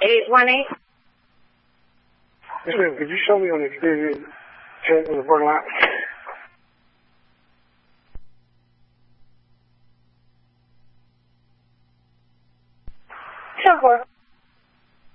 8818. Yes, ma'am. Could you show me on the exterior check on the parking lot? Sure.